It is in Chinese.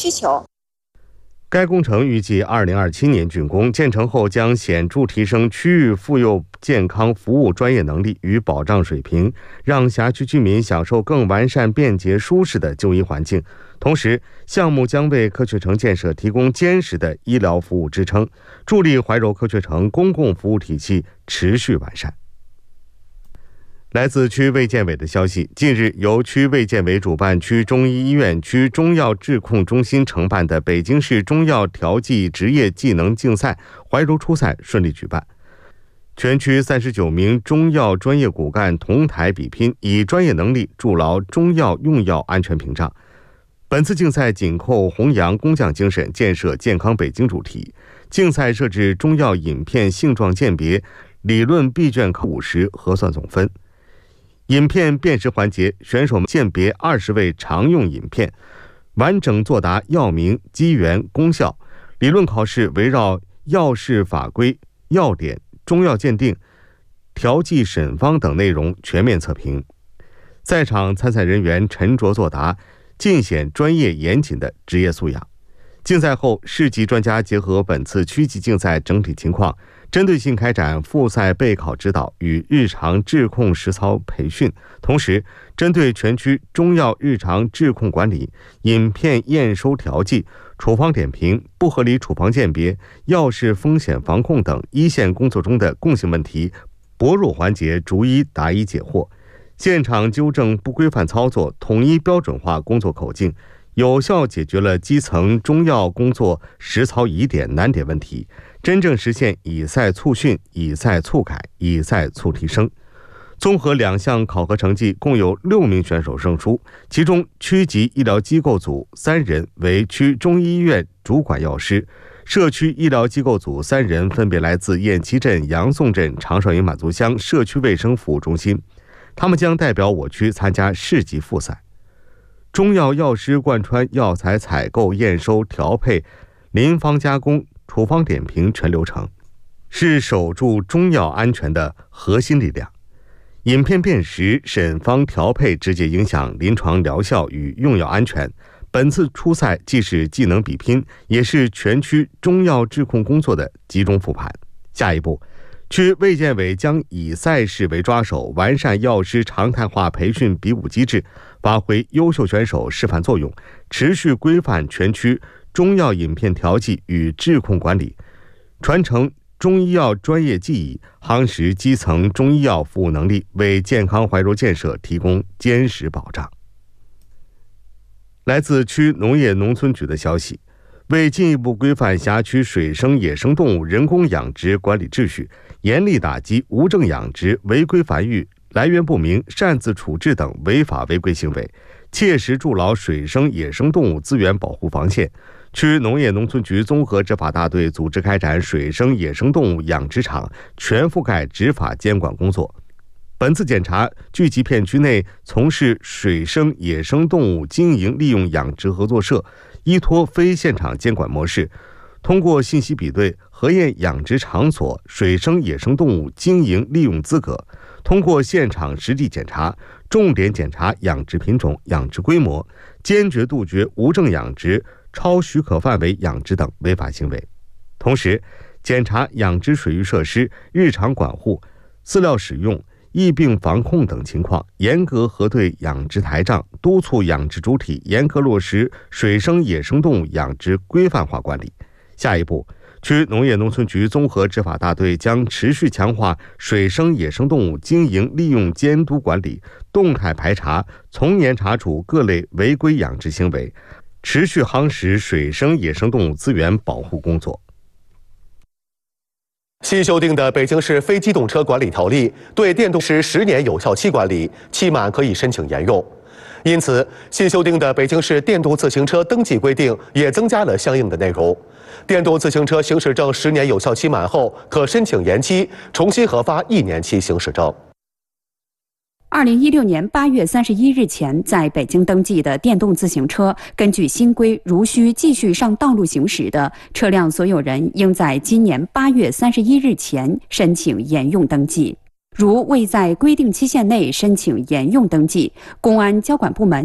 需求。 该工程预计2027年竣工，建成后将显著提升区域妇幼健康服务专业能力与保障水平，让辖区居民享受更完善、便捷、舒适的就医环境。同时，项目将为科学城建设提供坚实的医疗服务支撑，助力怀柔科学城公共服务体系持续完善。来自区卫健委的消息，近日由区卫健委主办、区中医医院、区中药质控中心承办的北京市中药调剂职业技能竞赛怀柔初赛顺利举办。全区39名中药专业骨干同台比拼，以专业能力筑牢中药用药安全屏障。本次竞赛紧扣弘扬工匠精神、建设健康北京主题。竞赛设置中药饮片性状鉴别、理论闭卷考50核算总分。饮片辨识环节，选手们鉴别20味常用饮片，完整作答药名、机缘、功效。理论考试围绕药事法规、药典、中药鉴定、调剂审方等内容全面测评。在场参赛人员沉着作答，尽显专业严谨的职业素养。竞赛后，市级专家结合本次区级竞赛整体情况，针对性开展复赛备考指导与日常质控实操培训，同时针对全区中药日常质控管理、饮片验收调剂、处方点评、不合理处方鉴别、药事风险防控等一线工作中的共性问题，薄弱环节逐一答疑解惑，现场纠正不规范操作，统一标准化工作口径，有效解决了基层中药工作实操疑点难点问题，真正实现以赛促训、以赛促改、以赛促提升。综合2项考核成绩，共有6名选手胜出，其中区级医疗机构组3人为区中医医院主管药师，社区医疗机构组3人分别来自雁栖镇、杨宋镇、长寿营满族乡社区卫生服务中心，他们将代表我区参加市级复赛。中药药师贯穿药材采购、验收、调配、临方加工、处方点评全流程，是守住中药安全的核心力量。饮片辨识、审方调配直接影响临床疗效与用药安全。本次初赛既是技能比拼，也是全区中药质控工作的集中复盘。下一步，区卫健委将以赛事为抓手，完善药师常态化培训比武机制，发挥优秀选手示范作用，持续规范全区中药饮片调剂与质控管理，传承中医药专业技艺，夯实基层中医药服务能力，为健康怀柔建设提供坚实保障。来自区农业农村局的消息，为进一步规范辖区水生野生动物人工养殖管理秩序，严厉打击无证养殖、违规繁育、来源不明、擅自处置等违法违规行为，切实筑牢水生野生动物资源保护防线。区农业农村局综合执法大队组织开展水生野生动物养殖场全覆盖执法监管工作。本次检查聚集片区内从事水生野生动物经营利用养殖合作社，依托非现场监管模式，通过信息比对核验养殖场所水生野生动物经营利用资格，通过现场实地检查，重点检查养殖品种、养殖规模，坚决杜绝无证养殖、超许可范围养殖等违法行为。同时，检查养殖水域设施日常管护、饲料使用、疫病防控等情况，严格核对养殖台账，督促养殖主体严格落实水生野生动物养殖规范化管理。下一步，区农业农村局综合执法大队将持续强化水生野生动物经营利用监督管理，动态排查，从严查处各类违规养殖行为，持续夯实水生野生动物资源保护工作。 新修订的《北京市非机动车管理条例》对电动持10年有效期管理，期满可以申请沿用。因此，新修订的《北京市电动自行车登记规定》也增加了相应的内容。电动自行车行驶证10年有效期满后，可申请延期，重新核发1年期行驶证。 2016年8月31日前在北京登记的电动自行车，根据新规如需继续上道路行驶的车辆所有人，应在今年8月31日前申请沿用登记。如未在规定期限内申请沿用登记，公安交管部门